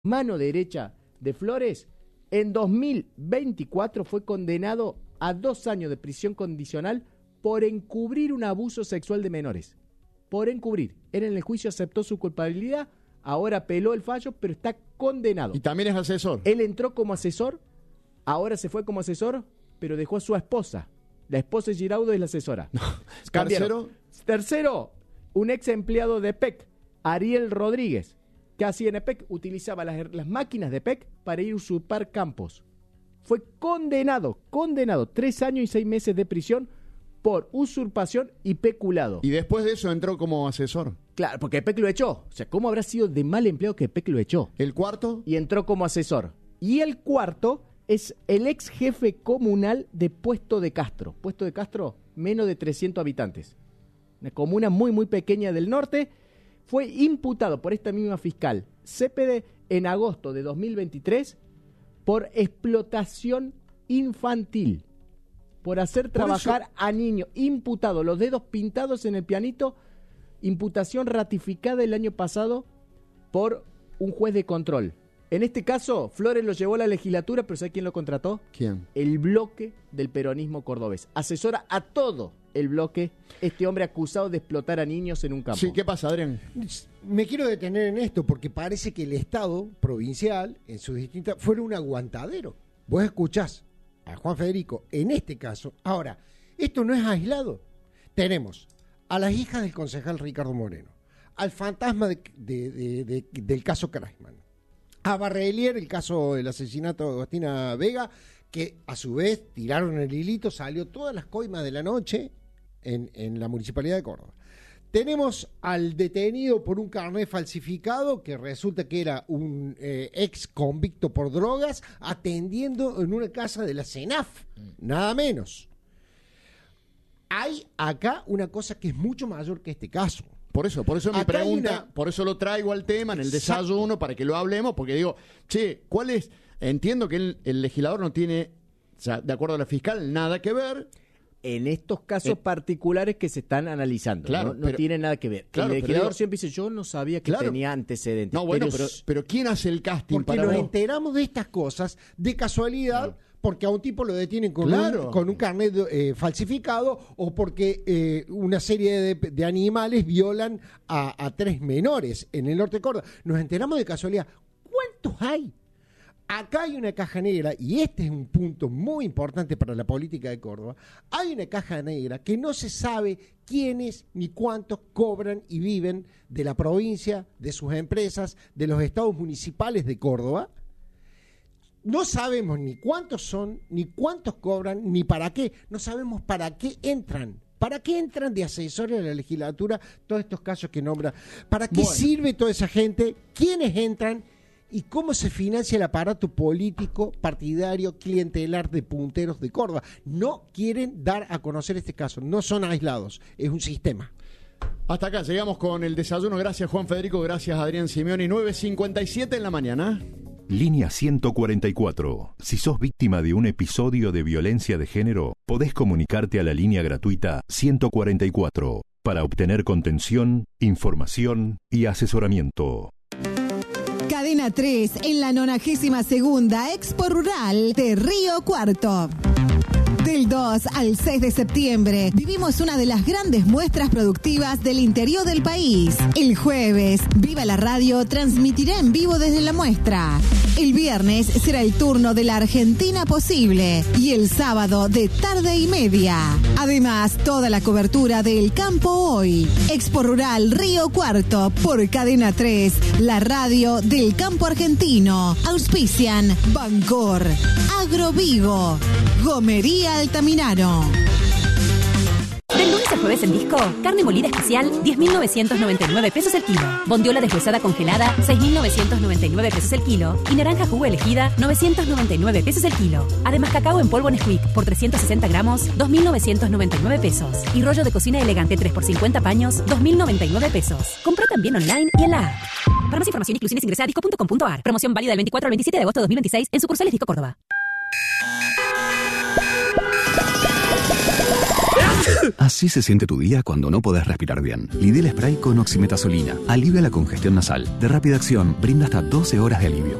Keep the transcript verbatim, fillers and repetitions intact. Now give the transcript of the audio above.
mano derecha de Flores, en dos mil veinticuatro fue condenado a dos años de prisión condicional por encubrir un abuso sexual de menores. Por encubrir. Él en el juicio aceptó su culpabilidad, ahora apeló el fallo, pero está condenado. Y también es asesor. Él entró como asesor, ahora se fue como asesor, pero dejó a su esposa. La esposa de Giraudo es la asesora. No. Tercero. Tercero, un ex empleado de P E C, Ariel Rodríguez. ¿Qué hacía en E P E C? Utilizaba las, las máquinas de P E C para ir a usurpar campos. Fue condenado, condenado, tres años y seis meses de prisión por usurpación y peculado. Y después de eso entró como asesor. Claro, porque E P E C lo echó. O sea, ¿cómo habrá sido de mal empleado que E P E C lo echó? ¿El cuarto? Y entró como asesor. Y el cuarto es el ex jefe comunal de Puesto de Castro. Puesto de Castro, menos de trescientos habitantes. Una comuna muy, muy pequeña del norte. Fue imputado por esta misma fiscal Cepede en agosto de dos mil veintitrés por explotación infantil, por hacer trabajar por a niños, imputado, los dedos pintados en el pianito, imputación ratificada el año pasado por un juez de control. En este caso, Flores lo llevó a la legislatura, pero ¿sabe quién lo contrató? ¿Quién? El bloque del peronismo cordobés. Asesora a todo el bloque este hombre acusado de explotar a niños en un campo. Sí, ¿qué pasa, Adrián? Me quiero detener en esto porque parece que el Estado provincial, en sus distintas, fuera un aguantadero. Vos escuchás a Juan Federico, en este caso. Ahora, esto no es aislado. Tenemos a las hijas del concejal Ricardo Moreno, al fantasma de, de, de, de, del caso Kreisman, a Barrelier, el caso del asesinato de Agostina Vega, que a su vez tiraron el hilito, salió todas las coimas de la noche en, en la Municipalidad de Córdoba. Tenemos al detenido por un carnet falsificado, que resulta que era un eh, ex convicto por drogas, atendiendo en una casa de la CENAF, mm. nada menos. Hay acá una cosa que es mucho mayor que este caso. Por eso, por eso mi Acá pregunta, una... por eso lo traigo al tema en el Exacto. desayuno, para que lo hablemos, porque digo, che, ¿cuál es? Entiendo que el, el legislador no tiene, o sea, de acuerdo a la fiscal, nada que ver. En estos casos eh, particulares que se están analizando, claro, no, no pero, tiene nada que ver. Claro, el legislador digo, siempre dice, yo no sabía que claro, tenía antecedentes. No, bueno, pero, pero, pero ¿quién hace el casting porque para nos vos? enteramos de estas cosas de casualidad, claro. porque a un tipo lo detienen con, claro. un, con un carnet eh, falsificado, o porque eh, una serie de, de animales violan a, a tres menores en el norte de Córdoba. Nos enteramos de casualidad. ¿Cuántos hay? Acá hay una caja negra, y este es un punto muy importante para la política de Córdoba. Hay una caja negra que no se sabe quiénes ni cuántos cobran y viven de la provincia, de sus empresas, de los estados municipales de Córdoba. No sabemos ni cuántos son, ni cuántos cobran, ni para qué. No sabemos para qué entran. ¿Para qué entran de asesores a la legislatura todos estos casos que nombra? ¿Para qué bueno. sirve toda esa gente? ¿Quiénes entran? ¿Y cómo se financia el aparato político, partidario, clientelar de punteros de Córdoba? No quieren dar a conocer este caso, no son aislados, es un sistema. Hasta acá llegamos con el desayuno. Gracias, Juan Federico, gracias, Adrián Simeoni. nueve cincuenta y siete en la mañana. Línea ciento cuarenta y cuatro. Si sos víctima de un episodio de violencia de género, podés comunicarte a la línea gratuita ciento cuarenta y cuatro para obtener contención, información y asesoramiento. Cadena tres en la nonagésima segunda Expo Rural de Río Cuarto. Del dos al seis de septiembre vivimos una de las grandes muestras productivas del interior del país. El jueves, Viva la Radio transmitirá en vivo desde la muestra. El viernes será el turno de la Argentina Posible y el sábado de tarde y media. Además, toda la cobertura del Campo Hoy. Expo Rural Río Cuarto por Cadena tres, la radio del campo argentino. Auspician Bancor, Agrovivo, Gomería Altamirano. Del lunes a jueves en Disco, carne molida especial, diez mil novecientos noventa y nueve pesos el kilo. Bondiola deshuesada congelada, seis mil novecientos noventa y nueve pesos el kilo. Y naranja jugo elegida, novecientos noventa y nueve pesos el kilo. Además, cacao en polvo Nesquik por trescientos sesenta gramos, dos mil novecientos noventa y nueve pesos. Y rollo de cocina elegante tres por cincuenta paños, dos mil noventa y nueve pesos. Compra también online y en la app. Para más información e inclusiones ingresa a disco punto com punto a r. Promoción válida del veinticuatro al veintisiete de agosto de dos mil veintiséis en sucursales Disco Córdoba. Así se siente tu día cuando no podés respirar bien. Lidl Spray con oximetazolina alivia la congestión nasal. De rápida acción, brinda hasta doce horas de alivio.